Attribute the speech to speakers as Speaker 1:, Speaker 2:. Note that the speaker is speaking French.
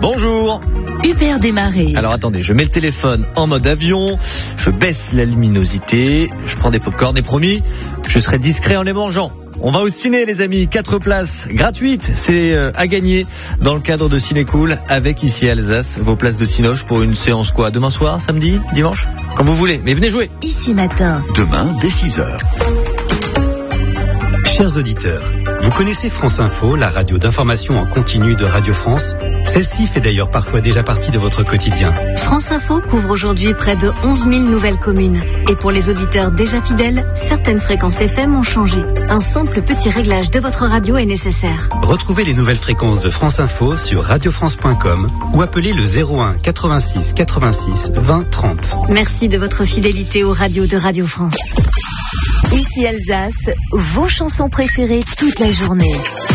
Speaker 1: Bonjour.
Speaker 2: Hubert Desmarais.
Speaker 1: Alors attendez, je mets le téléphone en mode avion, je baisse la luminosité, je prends des pop-corn et promis, je serai discret en les mangeant. On va au ciné les amis, 4 places gratuites, c'est à gagner dans le cadre de Ciné Cool avec ici Alsace, vos places de Cinoche pour une séance quoi, demain soir, samedi, dimanche, quand vous voulez, mais venez jouer.
Speaker 2: Ici matin.
Speaker 3: Demain dès 6h. Chers auditeurs, vous connaissez France Info, la radio d'information en continu de Radio France? Celle-ci fait d'ailleurs parfois déjà partie de votre quotidien.
Speaker 2: France Info couvre aujourd'hui près de 11 000 nouvelles communes. Et pour les auditeurs déjà fidèles, certaines fréquences FM ont changé. Un simple petit réglage de votre radio est nécessaire.
Speaker 3: Retrouvez les nouvelles fréquences de France Info sur radiofrance.com ou appelez le 01 86 86 20 30.
Speaker 2: Merci de votre fidélité aux radios de Radio France. Ici Alsace, vos chansons préférées toute la journée.